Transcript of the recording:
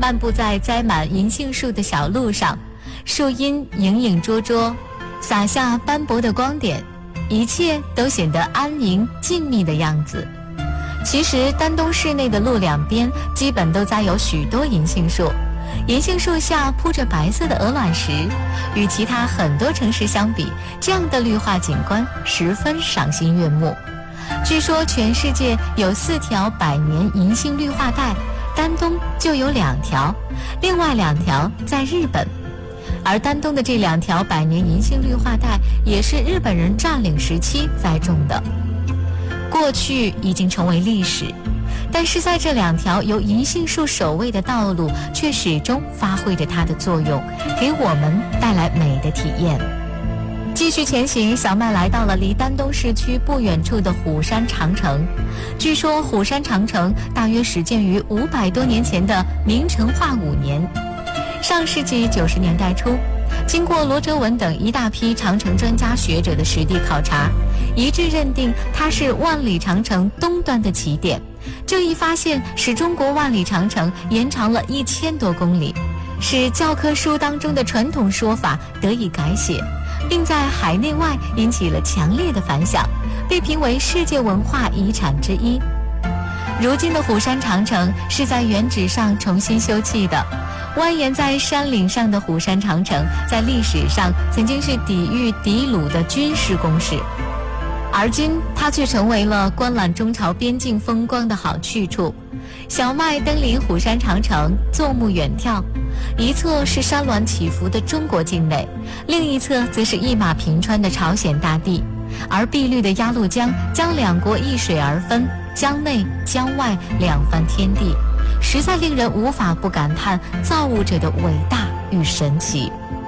漫步在栽满银杏树的小路上，树荫影影绰绰，洒下斑驳的光点，一切都显得安宁静谧的样子。其实丹东市内的路两边基本都栽有许多银杏树，银杏树下铺着白色的鹅卵石，与其他很多城市相比，这样的绿化景观十分赏心悦目。据说全世界有4条100年银杏绿化带，丹东就有2条，另外2条在日本。而丹东的这2条100年银杏绿化带也是日本人占领时期栽种的，过去已经成为历史，但是在这2条由银杏树守卫的道路却始终发挥着它的作用，给我们带来美的体验。继续前行，小麦来到了离丹东市区不远处的虎山长城。据说虎山长城大约始建于500多年前的明成化5年。上世纪90年代初，经过罗哲文等一大批长城专家学者的实地考察，一致认定它是万里长城东端的起点。这一发现使中国万里长城延长了1000多公里，使教科书当中的传统说法得以改写，并在海内外引起了强烈的反响，被评为世界文化遗产之一。如今的虎山长城是在原址上重新修葺的，蜿蜒在山岭上的虎山长城在历史上曾经是抵御敌虏的军事工事，而今它却成为了观览中朝边境风光的好去处。小麦登临虎山长城，纵目远眺，一侧是山峦起伏的中国境内，另一侧则是一马平川的朝鲜大地，而碧绿的鸭绿江将两国一水而分，江内江外两番天地，实在令人无法不感叹造物者的伟大与神奇。